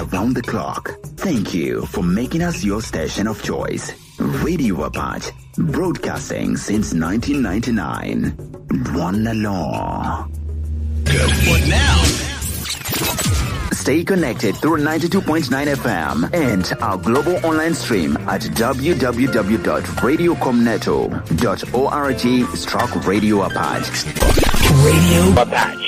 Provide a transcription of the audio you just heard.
around the clock. Thank you for making us your station of choice. Radio Apache, broadcasting since 1999. One law. Good. What now? Stay connected through 92.9 FM and our global online stream at www.radiocomneto.org/Radio Apache. Radio Apache.